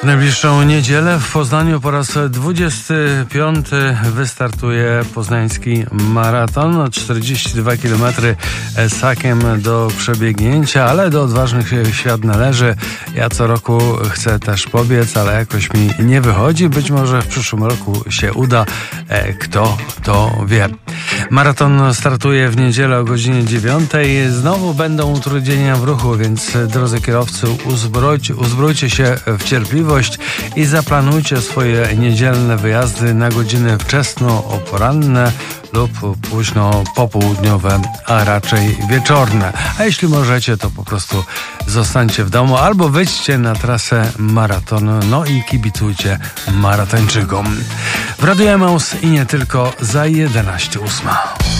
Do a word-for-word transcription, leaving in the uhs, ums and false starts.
W najbliższą niedzielę w Poznaniu po raz dwudziesty piąty wystartuje poznański maraton. czterdzieści dwa kilometry z hakiem do przebiegnięcia, ale do odważnych świat należy. Ja co roku chcę też pobiec, ale jakoś mi nie wychodzi. Być może w przyszłym roku się uda. Kto to wie. Maraton startuje w niedzielę o godzinie dziewiątej. Znowu będą utrudnienia w ruchu, więc drodzy kierowcy, uzbrojcie, uzbrójcie się w cierpliwość i zaplanujcie swoje niedzielne wyjazdy na godziny wczesno-poranne lub późno popołudniowe, a raczej wieczorne. A jeśli możecie, to po prostu zostańcie w domu albo wyjdźcie na trasę maratonu, no i kibicujcie maratończykom. W Radiu Emaus i nie tylko za jedenaście ósma.